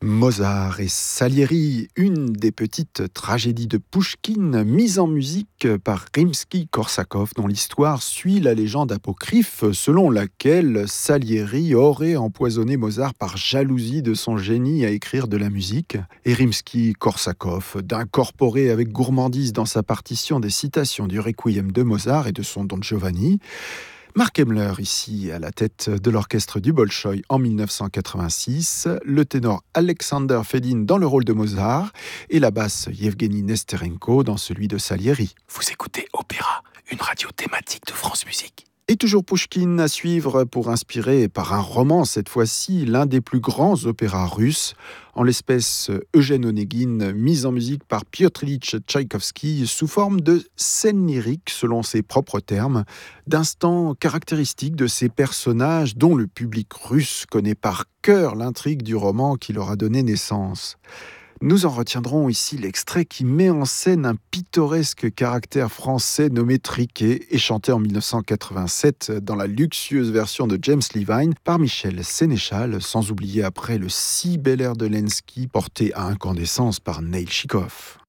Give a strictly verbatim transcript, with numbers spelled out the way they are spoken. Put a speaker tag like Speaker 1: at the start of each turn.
Speaker 1: Mozart et Salieri, une des petites tragédies de Pouchkine, mise en musique par Rimsky-Korsakov, dont l'histoire suit la légende apocryphe selon laquelle Salieri aurait empoisonné Mozart par jalousie de son génie à écrire de la musique, et Rimsky-Korsakov d'incorporer avec gourmandise dans sa partition des citations du Requiem de Mozart et de son Don Giovanni. Mark Emmler, ici à la tête de l'orchestre du Bolchoï en dix-neuf cent quatre-vingt-six, le ténor Alexander Fedin dans le rôle de Mozart et la basse Yevgeny Nesterenko dans celui de Salieri.
Speaker 2: Vous écoutez Opéra, une radio thématique de France Musique.
Speaker 1: Et toujours Pouchkine à suivre pour inspirer par un roman cette fois-ci l'un des plus grands opéras russes, en l'espèce Eugène Onegin, mis en musique par Piotr Ilyich Tchaïkovski sous forme de scènes lyriques selon ses propres termes, d'instants caractéristiques de ces personnages dont le public russe connaît par cœur l'intrigue du roman qui leur a donné naissance. Nous en retiendrons ici l'extrait qui met en scène un pittoresque caractère français nommé Triquet et chanté en dix-neuf cent quatre-vingt-sept dans la luxueuse version de James Levine par Michel Sénéchal, sans oublier après le si bel air de Lenski porté à incandescence par Neil Chikov.